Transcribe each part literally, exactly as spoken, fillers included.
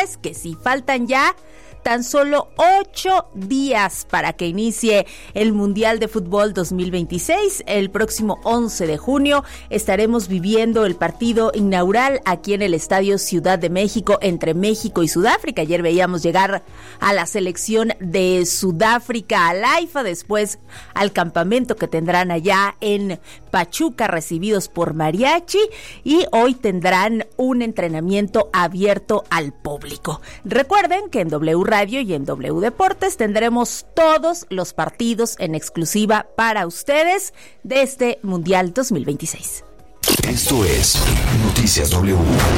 pues que si faltan ya tan solo ocho días para que inicie el Mundial de Fútbol dos mil veintiséis. El próximo once de junio estaremos viviendo el partido inaugural aquí en el Estadio Ciudad de México entre México y Sudáfrica. Ayer veíamos llegar a la selección de Sudáfrica al AIFA, después al campamento que tendrán allá en Pachuca, recibidos por mariachi, y hoy tendrán un entrenamiento abierto al público. Recuerden que en W Radio y en W Deportes tendremos todos los partidos en exclusiva para ustedes de este Mundial dos mil veintiséis. Esto es Noticias W.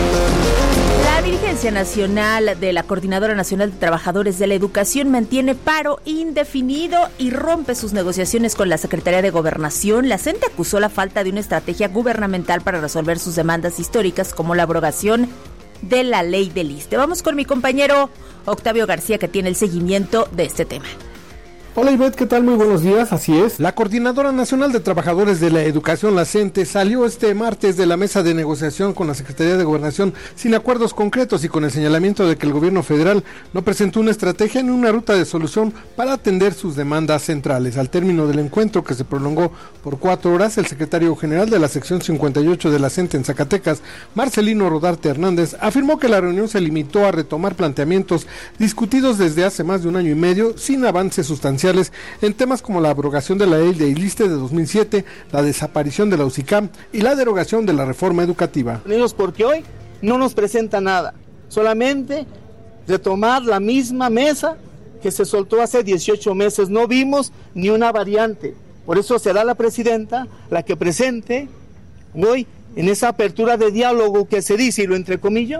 La dirigencia nacional de la Coordinadora Nacional de Trabajadores de la Educación mantiene paro indefinido y rompe sus negociaciones con la Secretaría de Gobernación. La CENTE acusó la falta de una estrategia gubernamental para resolver sus demandas históricas, como la abrogación de la ley del I S S S T E. Vamos con mi compañero Octavio García, que tiene el seguimiento de este tema. Hola Ivette, ¿qué tal? Muy buenos días, así es. La Coordinadora Nacional de Trabajadores de la Educación, la CENTE, salió este martes de la mesa de negociación con la Secretaría de Gobernación sin acuerdos concretos y con el señalamiento de que el gobierno federal no presentó una estrategia ni una ruta de solución para atender sus demandas centrales. Al término del encuentro, que se prolongó por cuatro horas, el secretario general de la sección cincuenta y ocho de la CENTE en Zacatecas, Marcelino Rodarte Hernández, afirmó que la reunión se limitó a retomar planteamientos discutidos desde hace más de un año y medio sin avances sustanciales en temas como la abrogación de la ley de I S S S T E de dos mil siete, la desaparición de la U C I C A M y la derogación de la reforma educativa. Porque hoy no nos presenta nada, solamente retomar la misma mesa que se soltó hace dieciocho meses. No vimos ni una variante, por eso será la presidenta la que presente hoy en esa apertura de diálogo que se dice, y lo entrecomillo,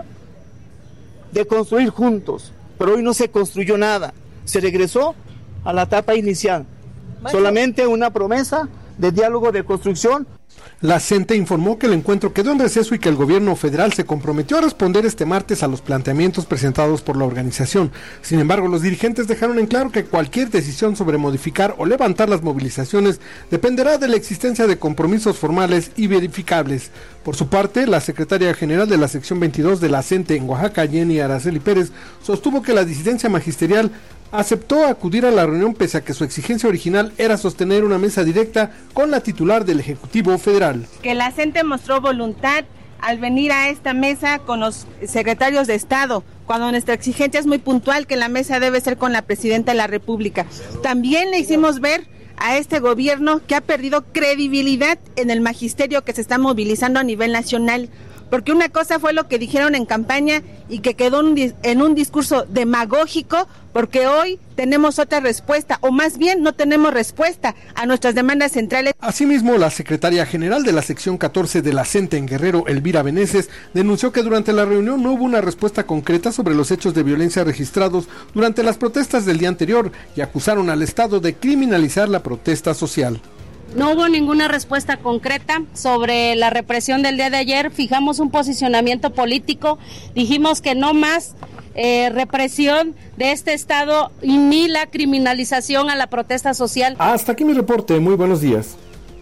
de construir juntos, pero hoy no se construyó nada, se regresó a la etapa inicial, solamente una promesa de diálogo, de construcción. La CENTE informó que el encuentro quedó en receso y que el gobierno federal se comprometió a responder este martes a los planteamientos presentados por la organización. Sin embargo, los dirigentes dejaron en claro que cualquier decisión sobre modificar o levantar las movilizaciones dependerá de la existencia de compromisos formales y verificables. Por su parte, la secretaria general de la sección veintidós de la CENTE en Oaxaca, Jenny Araceli Pérez, sostuvo que la disidencia magisterial aceptó acudir a la reunión pese a que su exigencia original era sostener una mesa directa con la titular del Ejecutivo Federal. Que la CENTE mostró voluntad al venir a esta mesa con los secretarios de Estado, cuando nuestra exigencia es muy puntual, que la mesa debe ser con la Presidenta de la República. También le hicimos ver a este gobierno que ha perdido credibilidad en el magisterio que se está movilizando a nivel nacional, porque una cosa fue lo que dijeron en campaña y que quedó en un discurso demagógico, porque hoy tenemos otra respuesta, o más bien no tenemos respuesta a nuestras demandas centrales. Asimismo, la secretaria general de la sección catorce de la CENTE en Guerrero, Elvira Beneses, denunció que durante la reunión no hubo una respuesta concreta sobre los hechos de violencia registrados durante las protestas del día anterior y acusaron al Estado de criminalizar la protesta social. No hubo ninguna respuesta concreta sobre la represión del día de ayer. Fijamos un posicionamiento político, dijimos que no más eh, represión de este Estado y ni la criminalización a la protesta social. Hasta aquí mi reporte, muy buenos días.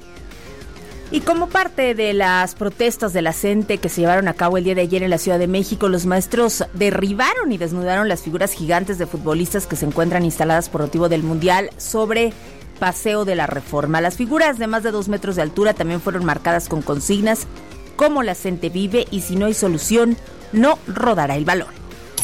Y como parte de las protestas de la CENTE que se llevaron a cabo el día de ayer en la Ciudad de México, los maestros derribaron y desnudaron las figuras gigantes de futbolistas que se encuentran instaladas por motivo del Mundial sobre Paseo de la Reforma. Las figuras de más de dos metros de altura también fueron marcadas con consignas como la CENTE vive y si no hay solución, no rodará el balón.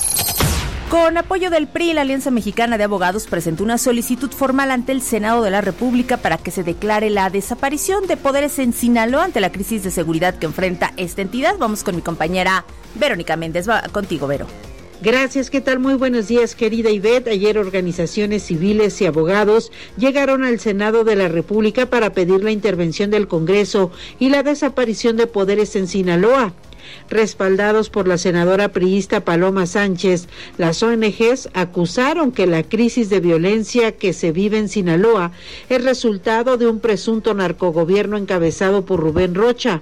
Con apoyo del P R I, la Alianza Mexicana de Abogados presentó una solicitud formal ante el Senado de la República para que se declare la desaparición de poderes en Sinaloa ante la crisis de seguridad que enfrenta esta entidad. Vamos con mi compañera Verónica Méndez. Va contigo, Vero. Gracias, ¿qué tal? Muy buenos días, querida Ivette. Ayer organizaciones civiles y abogados llegaron al Senado de la República para pedir la intervención del Congreso y la desaparición de poderes en Sinaloa. Respaldados por la senadora priista Paloma Sánchez, las O N Ges acusaron que la crisis de violencia que se vive en Sinaloa es resultado de un presunto narcogobierno encabezado por Rubén Rocha.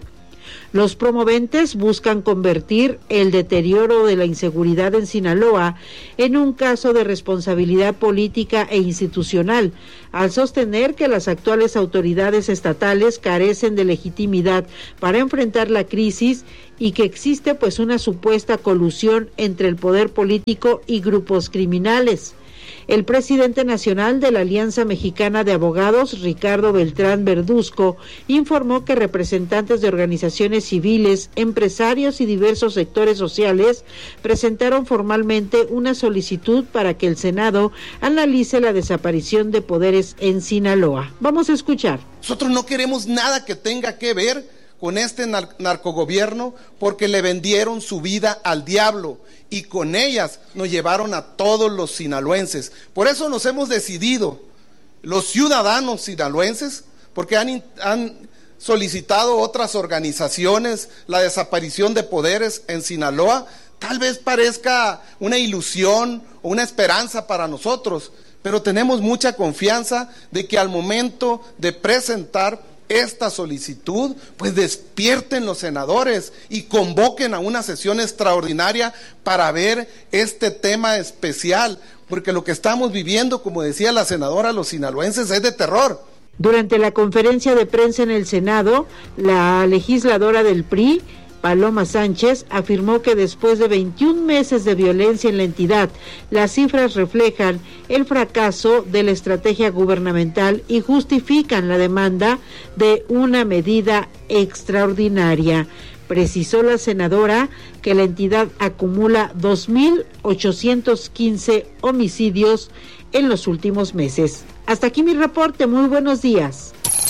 Los promoventes buscan convertir el deterioro de la inseguridad en Sinaloa en un caso de responsabilidad política e institucional, al sostener que las actuales autoridades estatales carecen de legitimidad para enfrentar la crisis y que existe pues una supuesta colusión entre el poder político y grupos criminales. El presidente nacional de la Alianza Mexicana de Abogados, Ricardo Beltrán Verduzco, informó que representantes de organizaciones civiles, empresarios y diversos sectores sociales presentaron formalmente una solicitud para que el Senado analice la desaparición de poderes en Sinaloa. Vamos a escuchar. Nosotros no queremos nada que tenga que ver con este nar- narcogobierno porque le vendieron su vida al diablo y con ellas nos llevaron a todos los sinaloenses. Por eso nos hemos decidido, los ciudadanos sinaloenses, porque han, han solicitado otras organizaciones la desaparición de poderes en Sinaloa. Tal vez parezca una ilusión o una esperanza para nosotros, pero tenemos mucha confianza de que al momento de presentar esta solicitud, pues despierten los senadores y convoquen a una sesión extraordinaria para ver este tema especial, porque lo que estamos viviendo, como decía la senadora, los sinaloenses, es de terror. Durante la conferencia de prensa en el Senado, la legisladora del P R I, Paloma Sánchez, afirmó que después de veintiún meses de violencia en la entidad, las cifras reflejan el fracaso de la estrategia gubernamental y justifican la demanda de una medida extraordinaria. Precisó la senadora que la entidad acumula dos mil ochocientos quince homicidios en los últimos meses. Hasta aquí mi reporte, muy buenos días.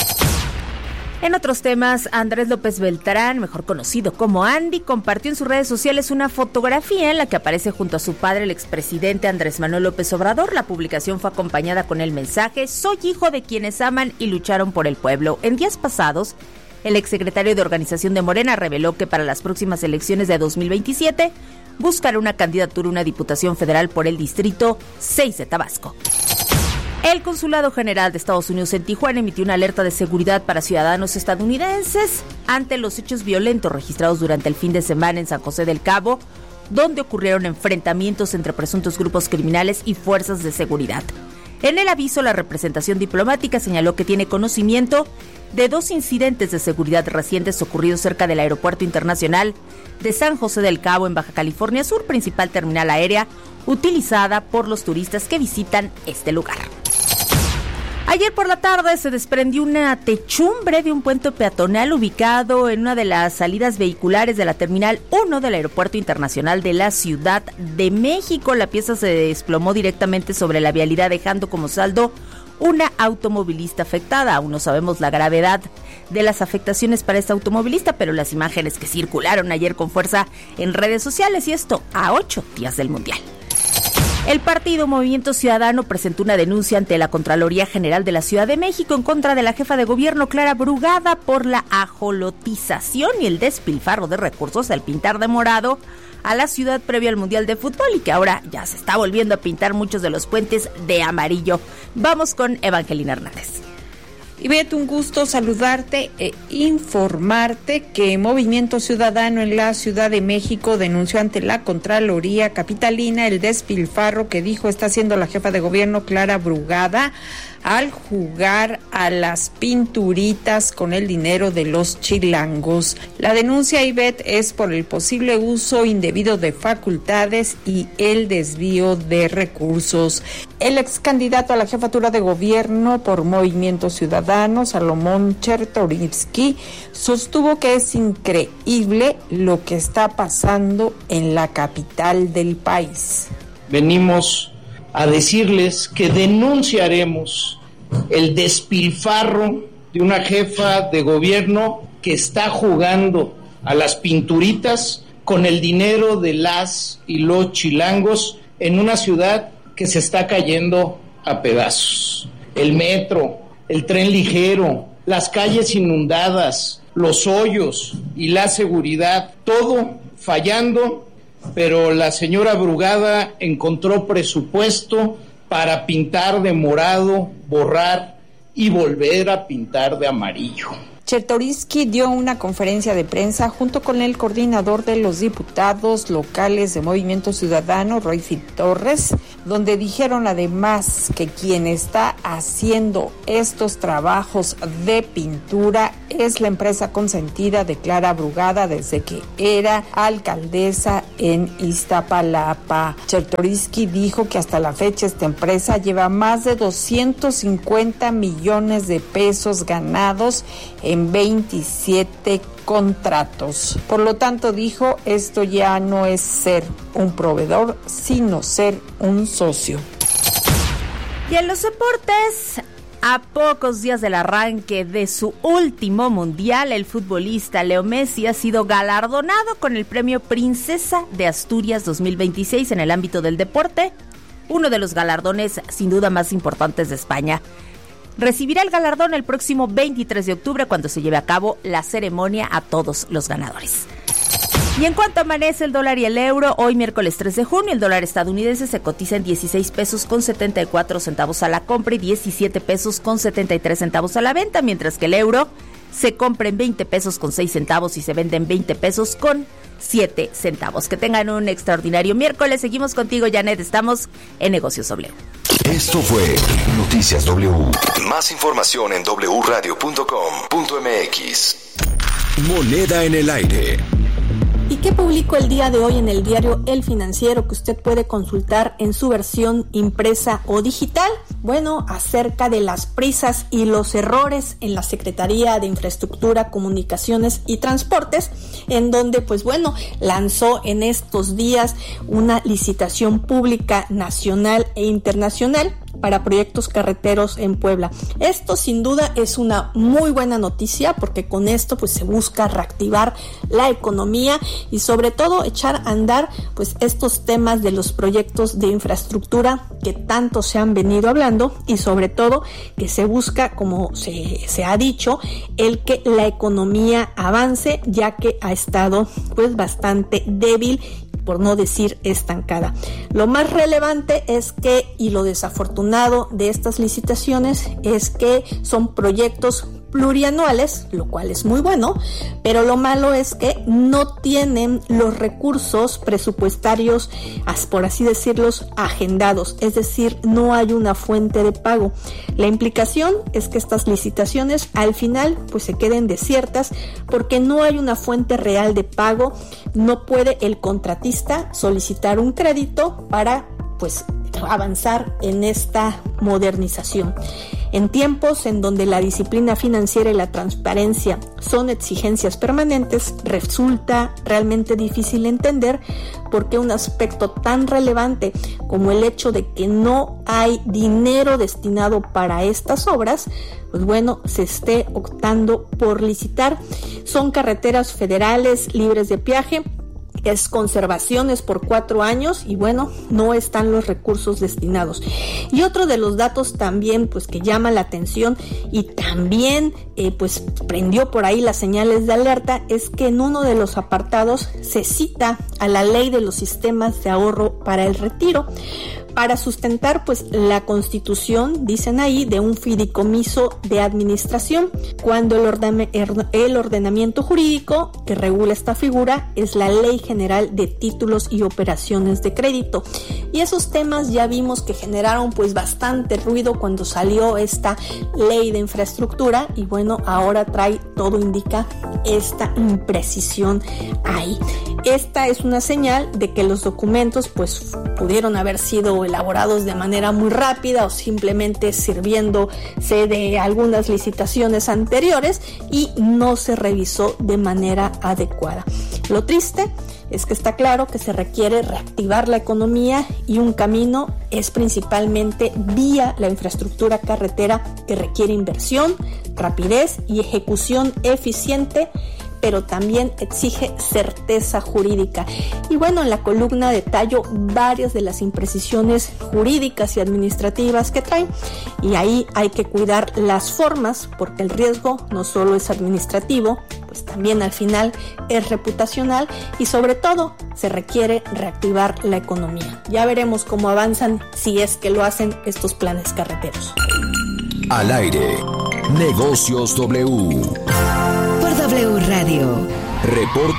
En otros temas, Andrés López Beltrán, mejor conocido como Andy, compartió en sus redes sociales una fotografía en la que aparece junto a su padre, el expresidente Andrés Manuel López Obrador. La publicación fue acompañada con el mensaje: soy hijo de quienes aman y lucharon por el pueblo. En días pasados, el exsecretario de Organización de Morena reveló que para las próximas elecciones de dos mil veintisiete buscará una candidatura a una diputación federal por el Distrito seis de Tabasco. El Consulado General de Estados Unidos en Tijuana emitió una alerta de seguridad para ciudadanos estadounidenses ante los hechos violentos registrados durante el fin de semana en San José del Cabo, donde ocurrieron enfrentamientos entre presuntos grupos criminales y fuerzas de seguridad. En el aviso, la representación diplomática señaló que tiene conocimiento de dos incidentes de seguridad recientes ocurridos cerca del Aeropuerto Internacional de San José del Cabo en Baja California Sur, principal terminal aérea utilizada por los turistas que visitan este lugar. Ayer por la tarde se desprendió una techumbre de un puente peatonal ubicado en una de las salidas vehiculares de la Terminal uno del Aeropuerto Internacional de la Ciudad de México. La pieza se desplomó directamente sobre la vialidad, dejando como saldo una automovilista afectada. Aún no sabemos la gravedad de las afectaciones para esta automovilista, pero las imágenes que circularon ayer con fuerza en redes sociales, y esto a ocho días del Mundial. El partido Movimiento Ciudadano presentó una denuncia ante la Contraloría General de la Ciudad de México en contra de la jefa de gobierno Clara Brugada por la ajolotización y el despilfarro de recursos al pintar de morado a la ciudad previo al Mundial de Fútbol, y que ahora ya se está volviendo a pintar muchos de los puentes de amarillo. Vamos con Evangelina Hernández. Ivette, un gusto saludarte e informarte que Movimiento Ciudadano en la Ciudad de México denunció ante la Contraloría Capitalina el despilfarro que dijo está haciendo la jefa de gobierno Clara Brugada al jugar a las pinturitas con el dinero de los chilangos. La denuncia, Ivette, es por el posible uso indebido de facultades y el desvío de recursos. El ex candidato a la jefatura de gobierno por Movimiento Ciudadano, Salomón Chertorivsky, sostuvo que es increíble lo que está pasando en la capital del país. Venimos a decirles que denunciaremos el despilfarro de una jefa de gobierno que está jugando a las pinturitas con el dinero de las y los chilangos en una ciudad que se está cayendo a pedazos. El metro, el tren ligero, las calles inundadas, los hoyos y la seguridad, todo fallando. Pero la señora Brugada encontró presupuesto para pintar de morado, borrar y volver a pintar de amarillo. Chertorivsky dio una conferencia de prensa junto con el coordinador de los diputados locales de Movimiento Ciudadano, Royfi Torres, donde dijeron además que quien está haciendo estos trabajos de pintura es la empresa consentida de Clara Brugada desde que era alcaldesa en Iztapalapa. Chertorivsky dijo que hasta la fecha esta empresa lleva más de doscientos cincuenta millones de pesos ganados en veintisiete contratos. Por lo tanto, dijo, esto ya no es ser un proveedor, sino ser un socio. Y en los deportes, a pocos días del arranque de su último mundial, el futbolista Leo Messi ha sido galardonado con el premio Princesa de Asturias dos mil veintiséis en el ámbito del deporte, uno de los galardones sin duda más importantes de España. Recibirá el galardón el próximo veintitrés de octubre cuando se lleve a cabo la ceremonia a todos los ganadores. Y en cuanto amanece el dólar y el euro, hoy miércoles tres de junio, el dólar estadounidense se cotiza en dieciséis pesos con setenta y cuatro centavos a la compra y diecisiete pesos con setenta y tres centavos a la venta, mientras que el euro se compra en veinte pesos con seis centavos y se vende en veinte pesos con siete centavos. Que tengan un extraordinario miércoles. Seguimos contigo, Janet. Estamos en Negocios W. Esto fue Noticias W. Más información en doble u radio punto com punto m x. Moneda en el aire. ¿Y qué publicó el día de hoy en el diario El Financiero que usted puede consultar en su versión impresa o digital? Bueno, acerca de las prisas y los errores en la Secretaría de Infraestructura, Comunicaciones y Transportes, en donde, pues bueno, lanzó en estos días una licitación pública nacional e internacional para proyectos carreteros en Puebla. Esto sin duda es una muy buena noticia porque con esto pues se busca reactivar la economía y sobre todo echar a andar pues estos temas de los proyectos de infraestructura que tanto se han venido hablando y sobre todo que se busca, como se, se ha dicho, el que la economía avance, ya que ha estado pues bastante débil, por no decir estancada. Lo más relevante es que, y lo desafortunado de estas licitaciones, es que son proyectos plurianuales, lo cual es muy bueno, pero lo malo es que no tienen los recursos presupuestarios, por así decirlos, agendados, es decir, no hay una fuente de pago. La implicación es que estas licitaciones al final pues se queden desiertas porque no hay una fuente real de pago, no puede el contratista solicitar un crédito para pues avanzar en esta modernización. En tiempos en donde la disciplina financiera y la transparencia son exigencias permanentes, resulta realmente difícil entender por qué un aspecto tan relevante como el hecho de que no hay dinero destinado para estas obras, pues bueno, se esté optando por licitar. Son carreteras federales libres de peaje, es conservaciones por cuatro años y bueno, no están los recursos destinados. Y otro de los datos también pues que llama la atención y también eh, pues prendió por ahí las señales de alerta es que en uno de los apartados se cita a la ley de los sistemas de ahorro para el retiro para sustentar pues la constitución, dicen ahí, de un fideicomiso de administración, cuando el, orden, el ordenamiento jurídico que regula esta figura es la Ley General de Títulos y Operaciones de Crédito. Y esos temas ya vimos que generaron pues bastante ruido cuando salió esta ley de infraestructura y bueno, ahora trae, todo indica, esta imprecisión ahí. Esta es una señal de que los documentos pues pudieron haber sido elaborados de manera muy rápida o simplemente sirviéndose de algunas licitaciones anteriores y no se revisó de manera adecuada. Lo triste es que está claro que se requiere reactivar la economía y un camino es principalmente vía la infraestructura carretera que requiere inversión, rapidez y ejecución eficiente, pero también exige certeza jurídica. Y bueno, en la columna detallo varias de las imprecisiones jurídicas y administrativas que traen, y ahí hay que cuidar las formas, porque el riesgo no solo es administrativo, pues también al final es reputacional y sobre todo se requiere reactivar la economía. Ya veremos cómo avanzan, si es que lo hacen, estos planes carreteros. Al aire, Negocios W. W Radio. Reporte